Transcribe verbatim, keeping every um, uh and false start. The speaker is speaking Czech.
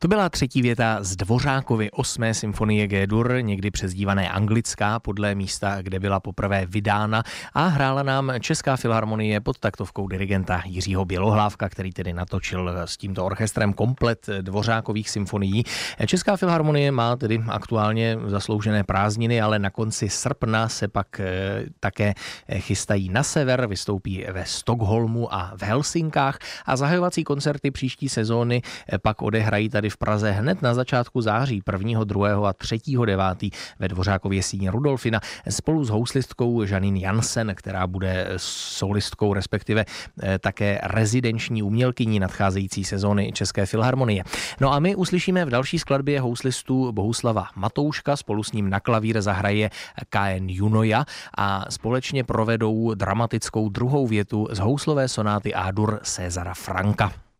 To byla třetí věta z Dvořákovy osmé symfonie G-dur, někdy přezdívané Anglická, podle místa, kde byla poprvé vydána, a hrála nám Česká filharmonie pod taktovkou dirigenta Jiřího Bělohlávka, který tedy natočil s tímto orchestrem komplet Dvořákových symfonií. Česká filharmonie má tedy aktuálně zasloužené prázdniny, ale na konci srpna se pak také chystají na sever, vystoupí ve Stockholmu a v Helsinkách a zahajovací koncerty příští sezóny pak odehrají tady v Praze hned na začátku září prvního, druhého a třetího devátý ve Dvořákově síni Rudolfina spolu s houslistkou Janine Jansen, která bude solistkou, respektive také rezidenční umělkyní nadcházející sezóny České filharmonie. No a my uslyšíme v další skladbě houslistu Bohuslava Matouška, spolu s ním na klavír zahraje K N Junoja a společně provedou dramatickou druhou větu z houslové sonáty A-dur Césara Franka.